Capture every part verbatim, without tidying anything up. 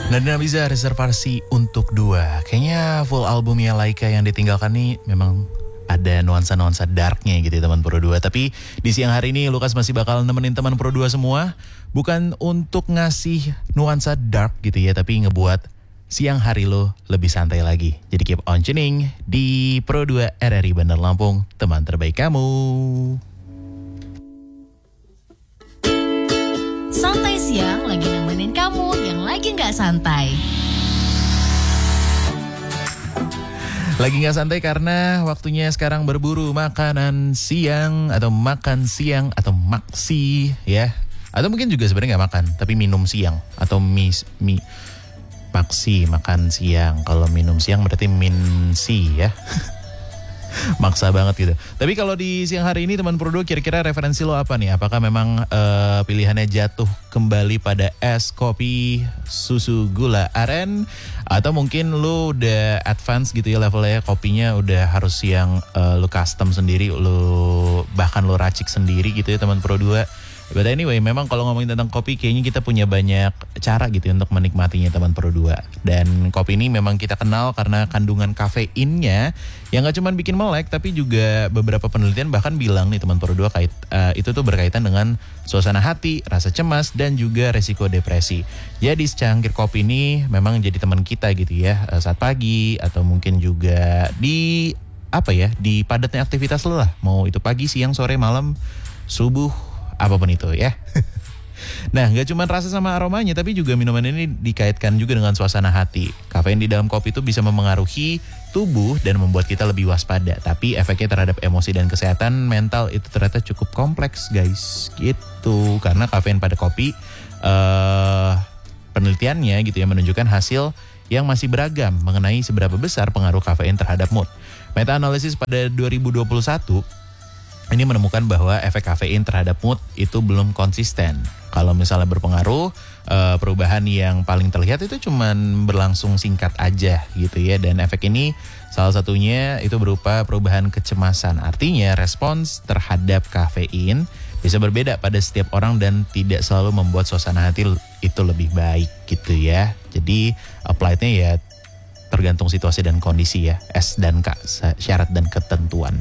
Nadina bisa reservasi untuk dua. Kayaknya full albumnya Laika yang ditinggalkan nih memang ada nuansa-nuansa darknya gitu ya teman Pro dua. Tapi di siang hari ini Lukas masih bakal nemenin teman Pro dua semua. Bukan untuk ngasih nuansa dark gitu ya, tapi ngebuat siang hari lo lebih santai lagi. Jadi keep on tuning di Pro dua R R I Bandar Lampung, teman terbaik kamu. Santai siang lagi nemenin kamu yang lagi gak santai. Lagi gak santai karena waktunya sekarang berburu makanan siang atau makan siang atau maksi ya. Atau mungkin juga sebenarnya gak makan tapi minum siang atau mie, mie maksi makan siang. Kalau minum siang berarti minsi ya. Maksa banget gitu. Tapi kalau di siang hari ini teman Pro dua kira-kira referensi lo apa nih? Apakah memang uh, pilihannya jatuh kembali pada es kopi susu gula aren? Atau mungkin lo udah advance gitu ya levelnya, kopinya udah harus yang uh, lo custom sendiri, lo bahkan lo racik sendiri gitu ya teman Pro dua. But anyway, memang kalau ngomongin tentang kopi kayaknya kita punya banyak cara gitu untuk menikmatinya teman Pro dua. Dan kopi ini memang kita kenal karena kandungan kafeinnya yang gak cuma bikin melek, tapi juga beberapa penelitian bahkan bilang nih teman Pro dua kait, uh, itu tuh berkaitan dengan suasana hati, rasa cemas, dan juga resiko depresi. Jadi secangkir kopi ini memang jadi teman kita gitu ya, uh, saat pagi atau mungkin juga di apa ya, di padatnya aktivitas lo lah. Mau itu pagi, siang, sore, malam, subuh, apapun itu ya. Nah, gak cuma rasa sama aromanya, tapi juga minuman ini dikaitkan juga dengan suasana hati. Kafein di dalam kopi itu bisa memengaruhi tubuh dan membuat kita lebih waspada. Tapi efeknya terhadap emosi dan kesehatan mental itu ternyata cukup kompleks guys. Gitu, karena kafein pada kopi uh, penelitiannya gitu ya menunjukkan hasil yang masih beragam mengenai seberapa besar pengaruh kafein terhadap mood. Meta-analisis pada dua ribu dua puluh satu ini menemukan bahwa efek kafein terhadap mood itu belum konsisten. Kalau misalnya berpengaruh, uh, perubahan yang paling terlihat itu cuman berlangsung singkat aja gitu ya. Dan efek ini salah satunya itu berupa perubahan kecemasan. Artinya respons terhadap kafein bisa berbeda pada setiap orang dan tidak selalu membuat suasana hati itu lebih baik gitu ya. Jadi applied-nya ya tergantung situasi dan kondisi ya. S dan K, syarat dan ketentuan.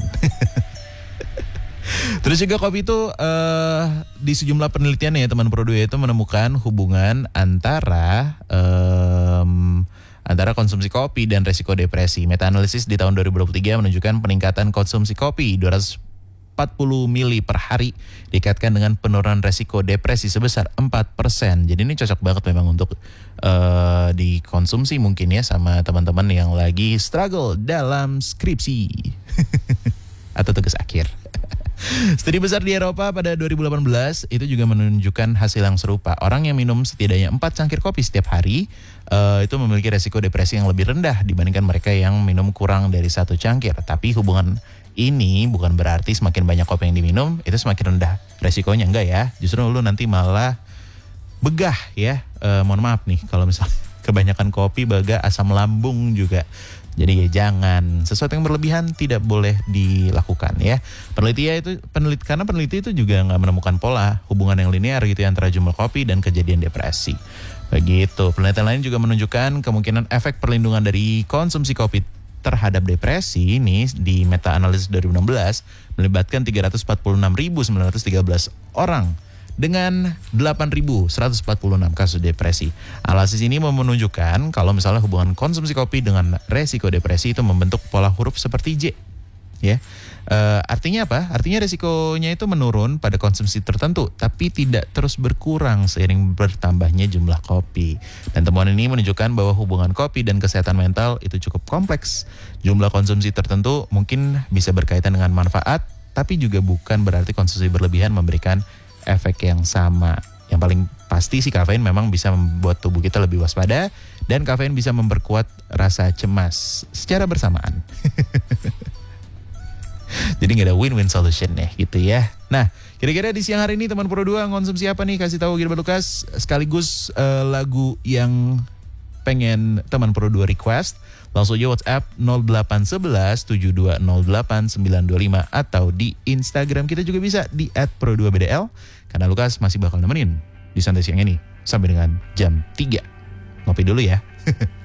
Terus juga kopi itu uh, di sejumlah penelitian ya teman Pro dua itu menemukan hubungan antara um, antara konsumsi kopi dan resiko depresi. Meta-analisis di tahun dua ribu dua puluh tiga menunjukkan peningkatan konsumsi kopi dua ratus empat puluh mili per hari dikaitkan dengan penurunan resiko depresi sebesar empat persen. Jadi ini cocok banget memang untuk uh, dikonsumsi mungkin ya sama teman-teman yang lagi struggle dalam skripsi atau tugas akhir. Studi besar di Eropa pada dua ribu delapan belas itu juga menunjukkan hasil yang serupa. Orang yang minum setidaknya empat cangkir kopi setiap hari uh, itu memiliki resiko depresi yang lebih rendah dibandingkan mereka yang minum kurang dari satu cangkir. Tapi hubungan ini bukan berarti semakin banyak kopi yang diminum itu semakin rendah resikonya, enggak ya. Justru lu nanti malah begah ya. Uh, mohon maaf nih kalau misalnya kebanyakan kopi, begah, asam lambung juga. Jadi ya jangan, sesuatu yang berlebihan tidak boleh dilakukan ya. Peneliti itu peneliti karena peneliti itu juga nggak menemukan pola hubungan yang linear gitu ya antara jumlah kopi dan kejadian depresi. Begitu. Penelitian lain juga menunjukkan kemungkinan efek perlindungan dari konsumsi kopi terhadap depresi ini di meta-analisis dua ribu enam belas melibatkan tiga ratus empat puluh enam ribu sembilan ratus tiga belas orang dengan delapan ribu seratus empat puluh enam kasus depresi. Analisis ini menunjukkan kalau misalnya hubungan konsumsi kopi dengan resiko depresi itu membentuk pola huruf seperti J. Ya, e, artinya apa? Artinya resikonya itu menurun pada konsumsi tertentu, tapi tidak terus berkurang seiring bertambahnya jumlah kopi. Dan temuan ini menunjukkan bahwa hubungan kopi dan kesehatan mental itu cukup kompleks. Jumlah konsumsi tertentu mungkin bisa berkaitan dengan manfaat, tapi juga bukan berarti konsumsi berlebihan memberikan efek yang sama. Yang paling pasti sih kafein memang bisa membuat tubuh kita lebih waspada dan kafein bisa memperkuat rasa cemas secara bersamaan. Jadi gak ada win-win solution ya gitu ya. Nah, kira-kira di siang hari ini teman Pro dua konsumsi apa nih? Kasih tahu Gilbert Lucas sekaligus uh, lagu yang pengen teman Pro dua request. Langsung aja WhatsApp nol delapan satu satu tujuh dua nol delapan sembilan dua lima atau di Instagram kita juga bisa di et pro dua b d l. Karena Lukas masih bakal nemenin di santai siang ini sampai dengan jam tiga. Ngopi dulu ya.